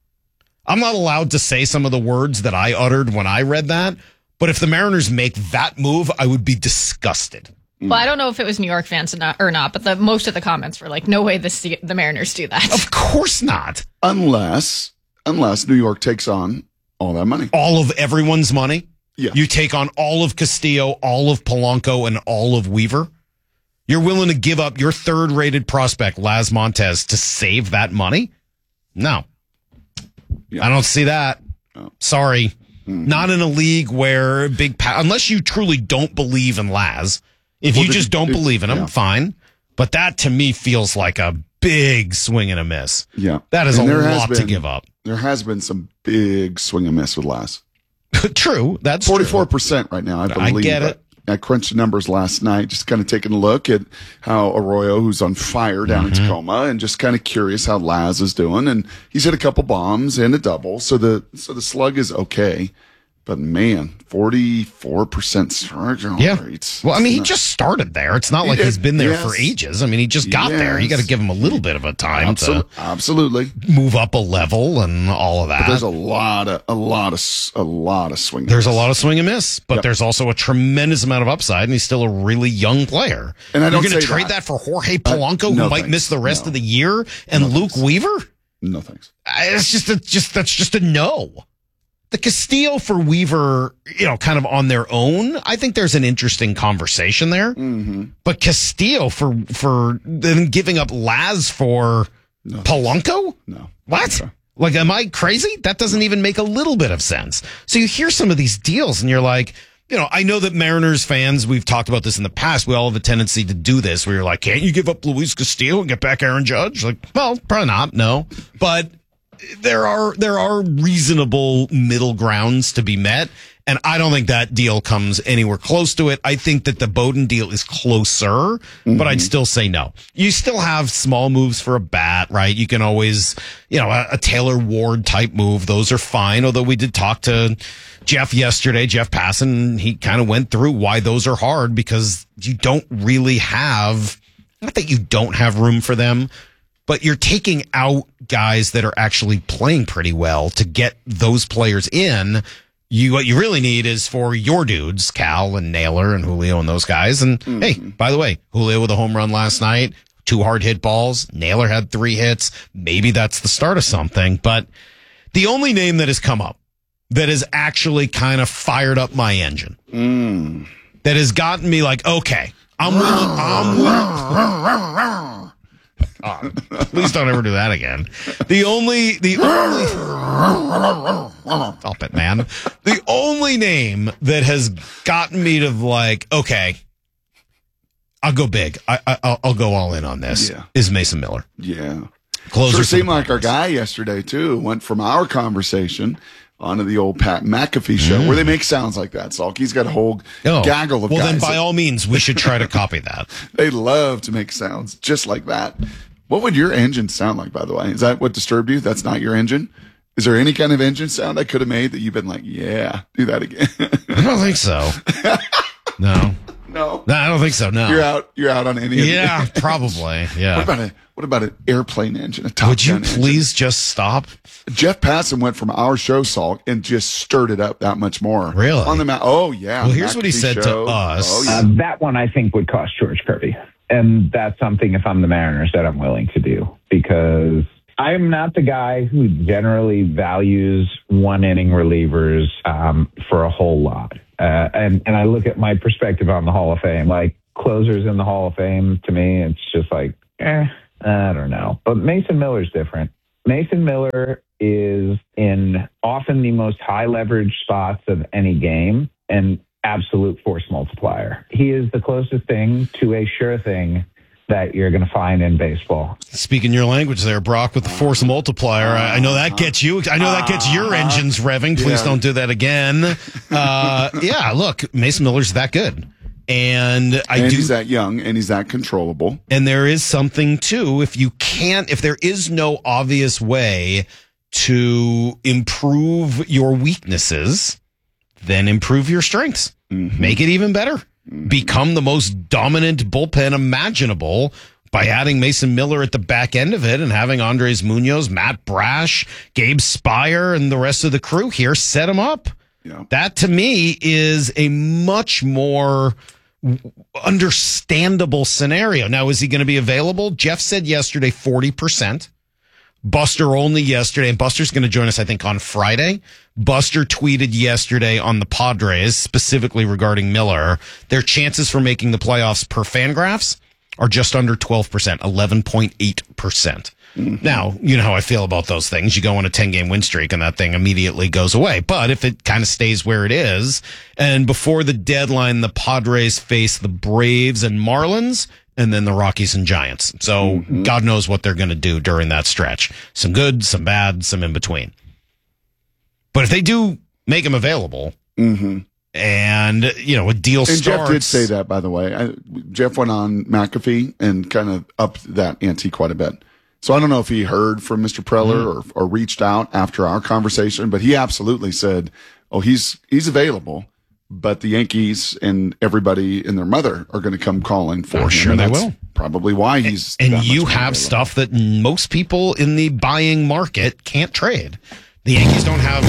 not allowed to say some of the words that I uttered when I read that, but if the Mariners make that move, I would be disgusted. Well, I don't know if it was New York fans or not, but most of the comments were like, no way the Mariners do that. Of course not. Unless New York takes on all that money. All of everyone's money? Yeah. You take on all of Castillo, all of Polanco, and all of Weaver? You're willing to give up your third-rated prospect, Laz Montez, to save that money? No. Yeah. I don't see that. Oh. Sorry. Mm-hmm. Not in a league where unless you truly don't believe in Laz. If you just don't believe in him, fine. But that, to me, feels like a big swing and a miss. Yeah. That is a lot to give up. There has been some big swing and miss with Laz. True. That's 44% right now, I believe. I get it. I crunched the numbers last night, just kind of taking a look at how Arroyo, who's on fire down in Tacoma, and just kind of curious how Laz is doing. And he's hit a couple bombs and a double, so the slug is okay. But man, 44% strikeout rates. Well, I mean, he just started there. It's not like he's been there for ages. I mean, he just got there. You got to give him a little bit of a time to move up a level and all of that. But there's a lot of swing. There's a lot of swing and miss, but there's also a tremendous amount of upside, and he's still a really young player. And you're going to trade that for Jorge Polanco, who might miss the rest of the year, and Luke Weaver? No thanks. That's just a no. The Castillo for Weaver, kind of on their own, I think there's an interesting conversation there. Mm-hmm. But Castillo for then giving up Laz for Polanco? No. What? Okay. Like, am I crazy? That doesn't even make a little bit of sense. So you hear some of these deals and you're like, I know that Mariners fans, we've talked about this in the past, we all have a tendency to do this where you're like, can't you give up Luis Castillo and get back Aaron Judge? Like, well, probably not, no. But there are reasonable middle grounds to be met, and I don't think that deal comes anywhere close to it. I think that the Bowden deal is closer, but I'd still say no. You still have small moves for a bat, right? You can always, a Taylor Ward type move. Those are fine, although we did talk to Jeff yesterday, Jeff Passan, he kind of went through why those are hard because you don't really have, not that you don't have room for them, but you're taking out guys that are actually playing pretty well to get those players in. What you really need is for your dudes, Cal and Naylor and Julio and those guys. And hey, by the way, Julio with a home run last night, 2 hard hit balls. Naylor had 3 hits. Maybe that's the start of something. But the only name that has come up that has actually kind of fired up my engine, that has gotten me like, okay, I'm willing. Please don't ever do that again. The only stop it, man. The only name that has gotten me to like, okay, I'll go big. I'll go all in on this. Is Mason Miller. Yeah. Closer sure seemed like our guy yesterday too. Went from our conversation onto the old Pat McAfee show where they make sounds like that. Salky's got a whole gaggle of guys. Well, then by all means, we should try to copy that. They love to make sounds just like that. What would your engine sound like, by the way? Is that what disturbed you? That's not your engine? Is there any kind of engine sound I could have made that you've been like, yeah, do that again? I don't think so. No. No. No, I don't think so. No. You're out on any. Yeah, probably. Yeah. What about an airplane engine? A Top Would you Gun please just stop? Jeff Passan went from our show, Salk, and just stirred it up that much more. Really? On the mat. Oh yeah. Well, here's what he said to us. Oh, yeah. That one I think would cost George Kirby, and that's something if I'm the Mariners that I'm willing to do, because I'm not the guy who generally values one-inning relievers for a whole lot. And I look at my perspective on the Hall of Fame. Like, closers in the Hall of Fame, to me, it's just like, I don't know. But Mason Miller's different. Mason Miller is in often the most high-leverage spots of any game and absolute force multiplier. He is the closest thing to a sure thing that you're going to find in baseball. Speaking your language there, Brock, with the force multiplier. I know that gets you. I know that gets your engines revving. Please don't do that again. Yeah, look, Mason Miller's that good. And he's that young and he's that controllable. And there is something too, if there is no obvious way to improve your weaknesses, then improve your strengths. Mm-hmm. Make it even better. Become the most dominant bullpen imaginable by adding Mason Miller at the back end of it and having Andres Munoz, Matt Brash, Gabe Spire, and the rest of the crew here set him up. Yeah. That, to me, is a much more understandable scenario. Now, is he going to be available? Jeff said yesterday 40%. Buster only yesterday, and Buster's going to join us, I think, on Friday. Buster tweeted yesterday on the Padres, specifically regarding Miller, their chances for making the playoffs per Fangraphs are just under 12%, 11.8%. Mm-hmm. Now, you know how I feel about those things. You go on a 10-game win streak, and that thing immediately goes away. But if it kind of stays where it is, and before the deadline, the Padres face the Braves and Marlins, and then the Rockies and Giants. So God knows what they're going to do during that stretch. Some good, some bad, some in between. But if they do make him available, and, a deal starts. Jeff did say that, by the way. Jeff went on McAfee and kind of upped that ante quite a bit. So I don't know if he heard from Mr. Preller or reached out after our conversation, but he absolutely said, he's available. But the Yankees and everybody and their mother are going to come calling for him. Sure, they will. Probably why he's. And you have stuff that most people in the buying market can't trade. The Yankees don't have.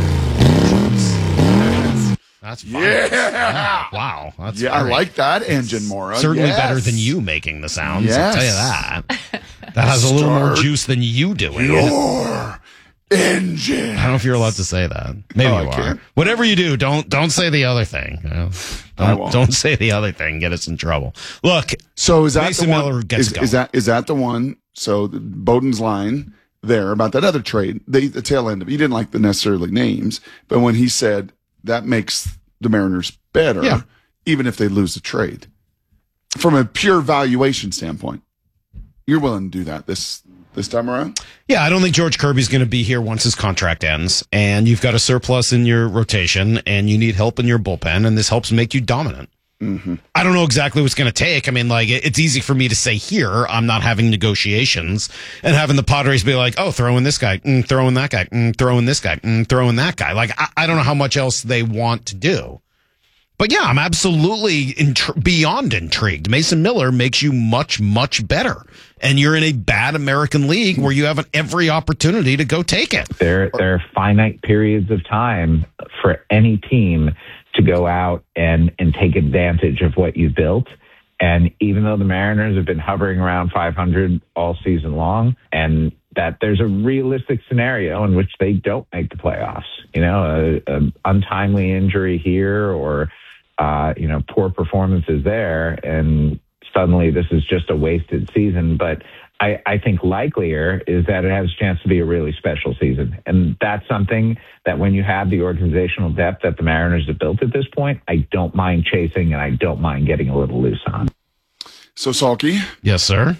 That's fine. Yeah. Wow. That's I like that engine, Maura. Certainly better than you making the sounds. Yes. I'll tell you that. That has a little more juice than you doing. Your engine. I don't know if you're allowed to say that. Maybe you are. Can't. Whatever you do, don't say the other thing. Don't say the other thing. Get us in trouble. Look. So is that Mason the one? Miller gets is that the one? So Bowden's line there about that other trade. The tail end of it. He didn't like the necessarily names, but when he said that makes the Mariners better, even if they lose the trade, from a pure valuation standpoint, you're willing to do that this time around? Yeah, I don't think George Kirby's going to be here once his contract ends, and you've got a surplus in your rotation, and you need help in your bullpen, and this helps make you dominant. Mm-hmm. I don't know exactly what's going to take. I mean, it's easy for me to say here, I'm not having negotiations, and having the Padres be like, throw in this guy, throw in that guy, throw in this guy, throw in that guy. I don't know how much else they want to do. But yeah, I'm absolutely beyond intrigued. Mason Miller makes you much, much better. And you're in a bad American League where you have every opportunity to go take it. There are finite periods of time for any team to go out and take advantage of what you've built. And even though the Mariners have been hovering around 500 all season long, and that there's a realistic scenario in which they don't make the playoffs, an untimely injury here or poor performances there, and suddenly this is just a wasted season. But I think likelier is that it has a chance to be a really special season. And that's something that when you have the organizational depth that the Mariners have built at this point, I don't mind chasing and I don't mind getting a little loose on. So, Salky. Yes, sir.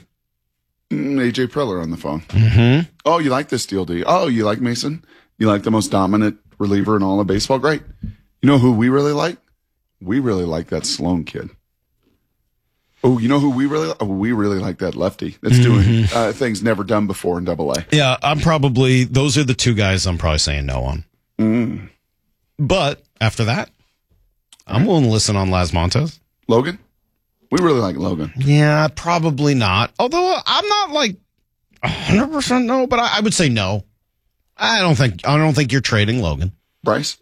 AJ Preller on the phone. Mm-hmm. Oh, you like this deal, do you? Oh, you like Mason? You like the most dominant reliever in all of baseball? Great. You know who we really like? We really like that Sloan kid. Oh, you know who we really like? Oh, we really like that lefty that's doing things never done before in Double-A. Yeah, those are the two guys I'm probably saying no on. But after that, I'm willing to listen on Las Montes. Logan? We really like Logan. Yeah, probably not. Although I'm not like 100% no, but I would say no. I don't think you're trading Logan. Bryce?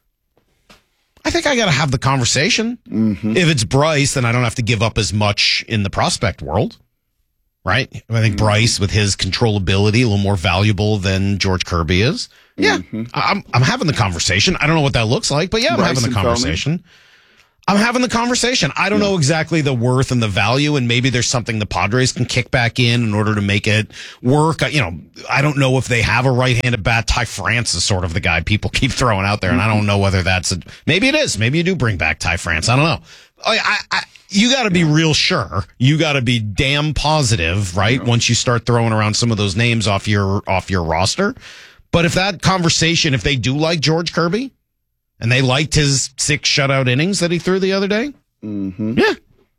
I think I got to have the conversation. Mm-hmm. If it's Bryce, then I don't have to give up as much in the prospect world, right? I think Bryce, with his controllability, a little more valuable than George Kirby is. Yeah, I'm having the conversation. I don't know what that looks like, but yeah, I'm having the conversation. I'm having the conversation. I don't know exactly the worth and the value, and maybe there's something the Padres can kick back in order to make it work. I don't know if they have a right-handed bat. Ty France is sort of the guy people keep throwing out there, and I don't know whether maybe it is. Maybe you do bring back Ty France. I don't know. You got to be real sure. You got to be damn positive, right? Once you start throwing around some of those names off your roster. But if that conversation, if they do like George Kirby, and they liked his 6 shutout innings that he threw the other day, yeah,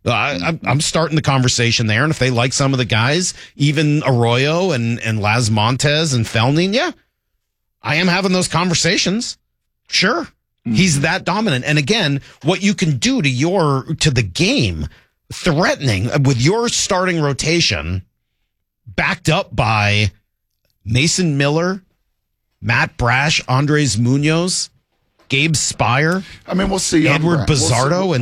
I'm starting the conversation there. And if they like some of the guys, even Arroyo and Las Montes and Felnin, yeah, I am having those conversations. Sure. He's that dominant. And again, what you can do to the game, threatening with your starting rotation, backed up by Mason Miller, Matt Brash, Andres Munoz, Gabe Spire. I mean, we'll see. Edward Bizardo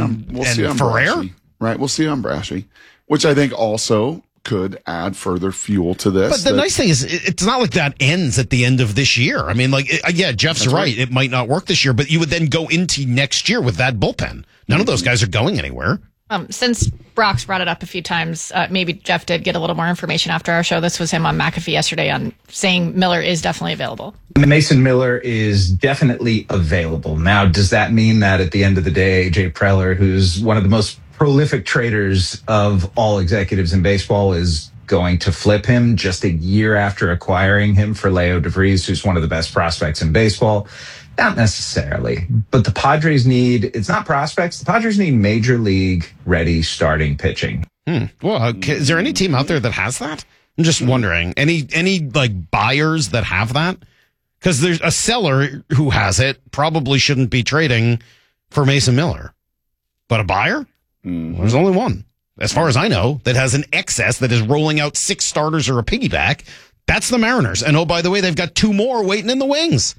and Ferrer. Brashy, right? We'll see on Brashy, which I think also could add further fuel to this. But the nice thing is, it's not like that ends at the end of this year. I mean, Jeff's right. It might not work this year, but you would then go into next year with that bullpen. None of those guys are going anywhere. Since Brock's brought it up a few times, maybe Jeff did get a little more information after our show. This was him on McAfee yesterday on saying Miller is definitely available. Mason Miller is definitely available. Now, does that mean that at the end of the day, AJ Preller, who's one of the most prolific traders of all executives in baseball, is going to flip him just a year after acquiring him for Leo DeVries, who's one of the best prospects in baseball? Not necessarily, but the Padres it's not prospects. The Padres need major league ready starting pitching. Well, is there any team out there that has that? I'm just wondering. Any like buyers that have that? Because there's a seller who has it, probably shouldn't be trading for Mason Miller. But a buyer? There's only one, as far as I know, that has an excess that is rolling out 6 starters or a piggyback. That's the Mariners. And oh, by the way, they've got 2 more waiting in the wings.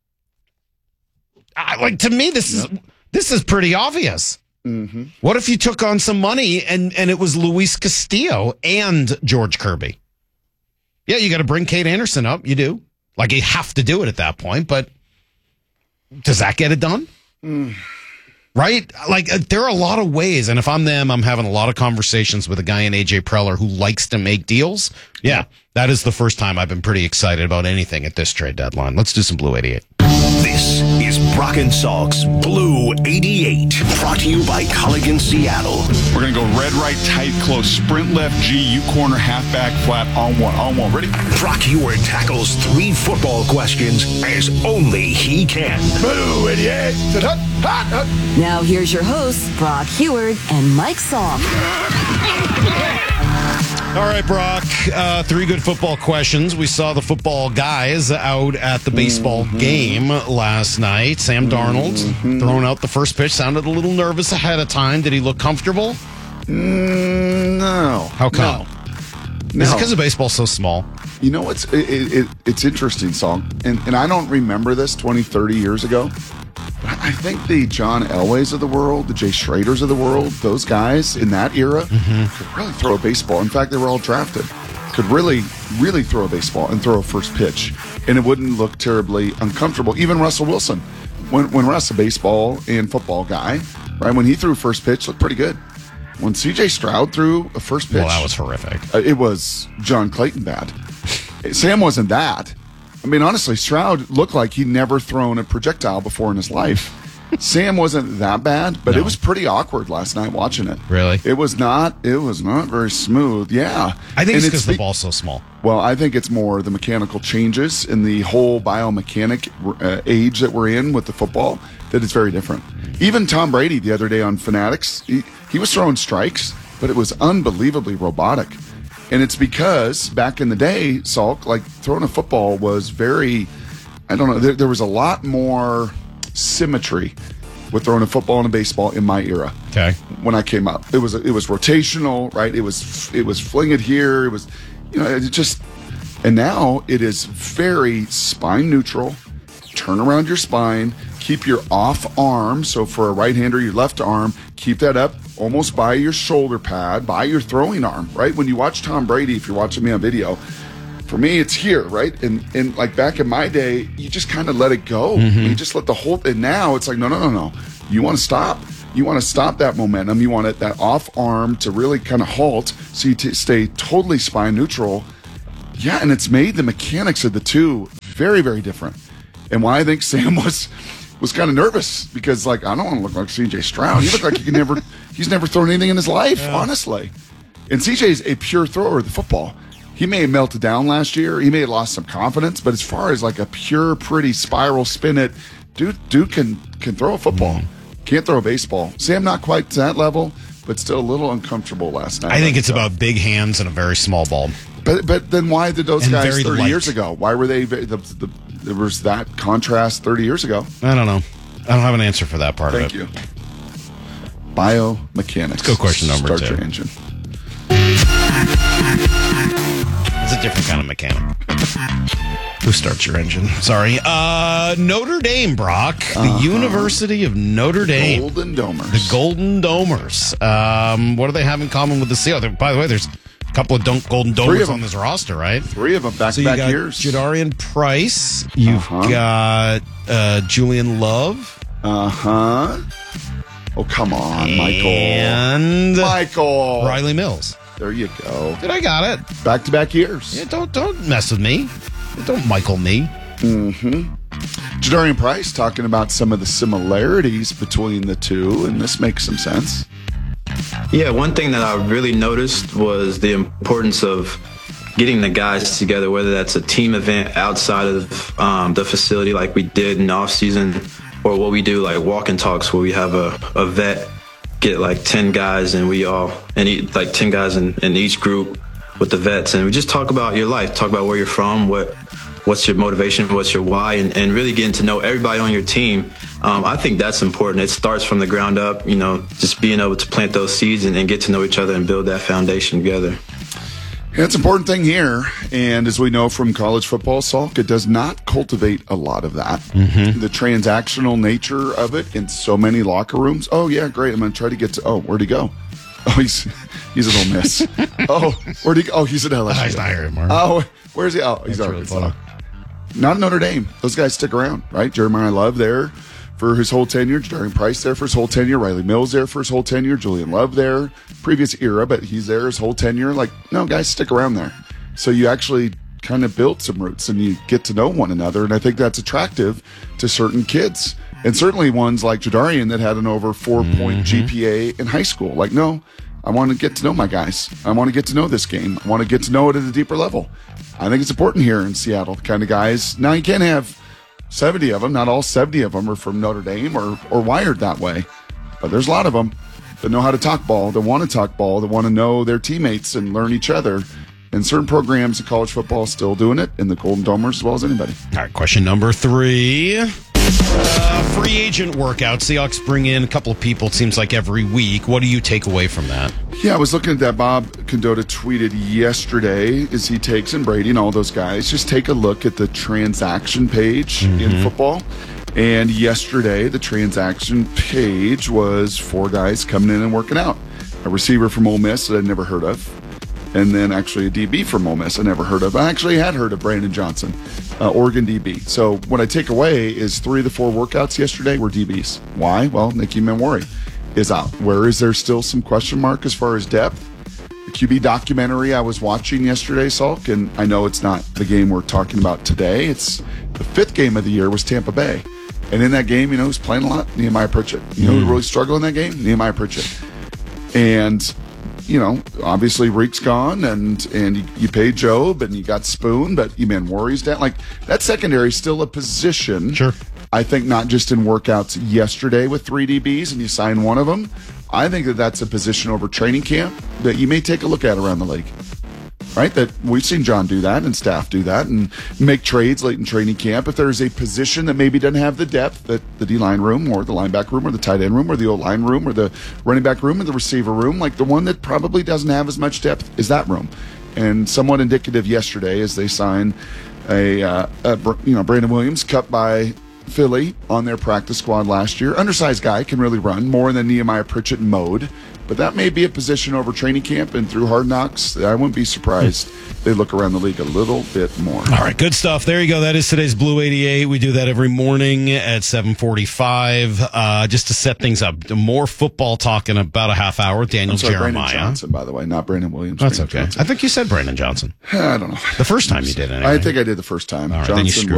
To me, this is pretty obvious. What if you took on some money and it was Luis Castillo and George Kirby? Yeah, you got to bring Kate Anderson up. You do. Like, you have to do it at that point, but does that get it done? Right? Like, there are a lot of ways, and if I'm them, I'm having a lot of conversations with a guy in AJ Preller who likes to make deals. Yeah, that is the first time I've been pretty excited about anything at this trade deadline. Let's do some Blue 88. This is Brock and Salk's Blue 88, brought to you by Culligan Seattle. We're going to go red, right, tight, close, sprint left, G, U corner, halfback, flat, on one. Ready? Brock Huard tackles 3 football questions as only he can. Blue 88. Now here's your hosts, Brock Huard and Mike Salk. All right, Brock, 3 good football questions. We saw the football guys out at the baseball game last night. Sam Darnold throwing out the first pitch. Sounded a little nervous ahead of time. Did he look comfortable? No. How come? No. Is it because the baseball's so small? You know, it's interesting, Song. And I don't remember this 20, 30 years ago. But I think the John Elways of the world, the Jay Schraders of the world, those guys in that era could really throw a baseball. In fact, they were all drafted. Could really, really throw a baseball and throw a first pitch. And it wouldn't look terribly uncomfortable. Even Russell Wilson, when Russ, a baseball and football guy, right, when he threw first pitch, looked pretty good. When C.J. Stroud threw a first pitch. Well, that was horrific. It was John Clayton bad. Sam wasn't that. I mean, honestly, Stroud looked like he'd never thrown a projectile before in his life. Sam wasn't that bad, but it was pretty awkward last night watching it. Really? It was not very smooth. Yeah. I think it's because the ball's so small. Well, I think it's more the mechanical changes in the whole biomechanic age that we're in with the football that it's very different. Even Tom Brady the other day on Fanatics, he was throwing strikes, but it was unbelievably robotic. And it's because back in the day, Salk, like throwing a football was very, I don't know, there was a lot more symmetry with throwing a football and a baseball in my era. Okay. When I came up, it was rotational, right? It was fling it here. It was, it just, and now it is very spine neutral. Turn around your spine, keep your off arm. So for a right-hander, your left arm, keep that up almost by your shoulder pad, by your throwing arm, right? When you watch Tom Brady, if you're watching me on video, for me, it's here, right? And like back in my day, you just kind of let it go. You just let the whole, and now it's like, no. You want to stop. You want to stop that momentum. You want that off arm to really kind of halt so you stay totally spine neutral. Yeah, and it's made the mechanics of the two very, very different. And why I think Sam was kind of nervous because, like, I don't want to look like C.J. Stroud. He looked like he's never thrown anything in his life, honestly. And C.J.'s a pure thrower of the football. He may have melted down last year. He may have lost some confidence. But as far as, like, a pure, pretty spiral spin it, dude can throw a football. Can't throw a baseball. Sam not quite to that level, but still a little uncomfortable last night. I think it's about big hands and a very small ball. But then why did those guys 30 years ago? Why were they there was that contrast 30 years ago? I don't know. I don't have an answer for that part of it. Thank you. Biomechanics. Let's go question number 2. Start your engine. It's a different kind of mechanic. Who starts your engine? Sorry. Notre Dame, Brock. The University of Notre Dame. Golden Domers. The Golden Domers. What do they have in common with the Seahawks? By the way, there's a couple of Golden Domers on this roster, right? 3 of them back-to-back years. Jadarian Price. You've got Julian Love. Oh, come on, Michael. And Michael. Riley Mills. There you go. Did I got it? Back-to-back years. Yeah, don't mess with me. Don't Michael me. Jadarian Price talking about some of the similarities between the two, and this makes some sense. Yeah, one thing that I really noticed was the importance of getting the guys together, whether that's a team event outside of the facility like we did in the off-season, or what we do like walk and talks where we have a vet get like 10 guys and we all, and like 10 guys in each group with the vets. And we just talk about your life, talk about where you're from, what's your motivation, what's your why, and really getting to know everybody on your team. I think that's important. It starts from the ground up, just being able to plant those seeds and get to know each other and build that foundation together. Yeah, it's an important thing here. And as we know from college football, Salk, it does not cultivate a lot of that. The transactional nature of it in so many locker rooms. Oh, yeah, great. I'm going to try to get to, where'd he go? Oh, he's at Ole Miss. Where'd he go? Oh, he's at LSU. He's not here anymore. Oh, where's he? Oh, he's at Arkansas. Not at Notre Dame. Those guys stick around, right? Jeremiah Love there for his whole tenure. Jadarian Price there for his whole tenure. Riley Mills there for his whole tenure. Julian Love there. Previous era, but he's there his whole tenure. Like, no, guys stick around there. So you actually kind of build some roots and you get to know one another. And I think that's attractive to certain kids. And certainly ones like Jadarian that had an over 4-point GPA in high school. Like, no, I want to get to know my guys. I want to get to know this game. I want to get to know it at a deeper level. I think it's important here in Seattle, the kind of guys. Now, you can't have 70 of them. Not all 70 of them are from Notre Dame or wired that way. But there's a lot of them that know how to talk ball, that want to talk ball, that want to know their teammates and learn each other. And certain programs in college football are still doing it, and the Golden Domers as well as anybody. All right, question number 3. Free agent workout. Seahawks bring in a couple of people, it seems like every week. What do you take away from that? Yeah, I was looking at that. Bob Condotta tweeted yesterday as he takes, and Brady and all those guys, just take a look at the transaction page in football. And yesterday, the transaction page was 4 guys coming in and working out. A receiver from Ole Miss that I'd never heard of. And then actually a DB from Ole Miss I never heard of. I actually had heard of Brandon Johnson, Oregon DB. So what I take away is 3 of the 4 workouts yesterday were DBs. Why? Well, Nicky Manwari is out. Where is there still some question mark as far as depth? The QB documentary I was watching yesterday, Salk, and I know it's not the game we're talking about today. It's the 5th game of the year was Tampa Bay. And in that game, who's playing a lot? Nehemiah Pritchett. Who really struggled in that game? Nehemiah Pritchett. And obviously Reek's gone, and you pay Job, and you got Spoon, but Manwari's down. Like, that secondary is still a position. Sure. I think not just in workouts yesterday with 3 DBs, and you sign one of them. I think that's a position over training camp that you may take a look at around the league. right? That we've seen John do that and staff do that and make trades late in training camp. If there's a position that maybe doesn't have the depth that the D-line room or the linebacker room or the tight end room or the O-line room or the running back room or the receiver room, like the one that probably doesn't have as much depth is that room. And somewhat indicative yesterday as they sign Brandon Williams, cut by Philly on their practice squad last year. Undersized guy, can really run more than Nehemiah Pritchett mode. But that may be a position over training camp and through Hard Knocks. I wouldn't be surprised if they look around the league a little bit more. All right, good stuff. There you go. That is today's Blue 88. We do that every morning at 7:45 just to set things up. More football talk in about a half hour. Daniel Jeremiah. Brandon Johnson, by the way, not Brandon Williams. That's Brandon okay. Johnson. I think you said Brandon Johnson. I don't know. The first time you did, anyway. I think I did the first time. All right, Johnson then you screwed